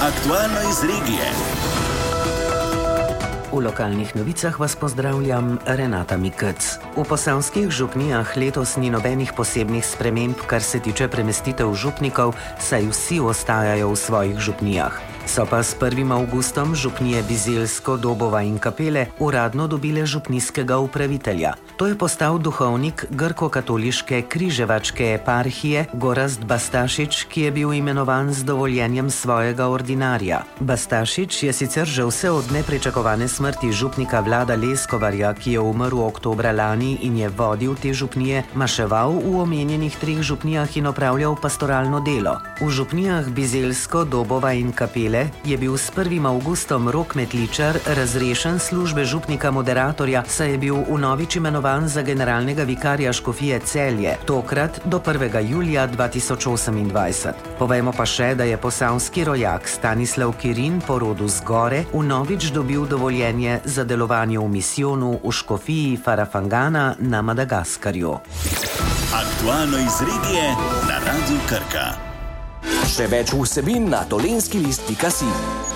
Aktualno iz regije. V lokalnih novicah vas pozdravljam, Renata Mikec. V posavskih župnijah letos ni nobenih posebnih sprememb, kar se tiče premestitev župnikov, saj vsi ostajajo v svojih župnijah. So pa s 1. avgustom župnije Bizeljsko, Dobova in Kapele uradno dobile župnijskega upravitelja. To je postal duhovnik grko-katoliške križevačke eparhije Gorazd Bastašič, ki je bil imenovan z dovoljenjem svojega ordinarja. Bastašič je sicer že vse od nepričakovane smrti župnika Vlada Leskovarja, ki je umrl oktobra lani in je vodil te župnije, maševal v omenjenih 3 župnijah in opravljal pastoralno delo. V župnijah Bizeljsko, Dobova in Kapele je bil s 1. avgustom Rok Metličar razrešen službe župnika moderatorja, saj je bil vnovič imenovan za generalnega vikarja škofije Celje, tokrat do 1. julija 2028. Povejmo pa še, da je posavski rojak Stanislav Kirin po rodu z Gore vnovič dobil dovoljenje za delovanje v misijonu v škofiji Farafangana na Madagaskarju. Aktualno iz regije na Radiu Krka. Še več vsebin na dolenskilist.si.